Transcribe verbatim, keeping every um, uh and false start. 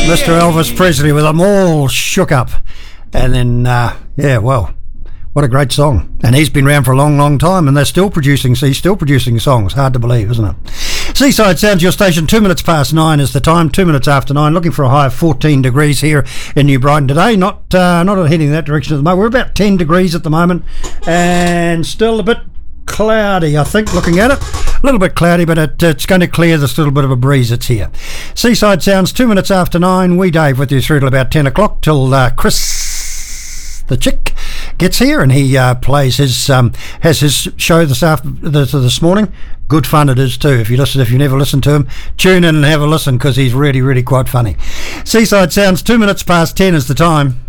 Mister Elvis Presley with them all shook up. And then, uh, yeah, well, what a great song. And he's been around for a long, long time, and they're still producing, he's still producing songs. Hard to believe, isn't it? Seaside Sounds, your station, two minutes past nine is the time, two minutes after nine, looking for a high of fourteen degrees here in New Brighton today. Not uh, not heading that direction at the moment. We're about ten degrees at the moment, and still a bit cloudy, I think, looking at it. A little bit cloudy, but it, it's going to clear. There's a little bit of a breeze that's here. Seaside Sounds, two minutes after nine. We, Dave, with you through till about ten o'clock, till uh, Chris, the chick, gets here, and he uh, plays his, um, has his show this after this, this morning. Good fun it is too. If you listen, if you never listened to him, tune in and have a listen, because he's really, really quite funny. Seaside Sounds, two minutes past ten is the time.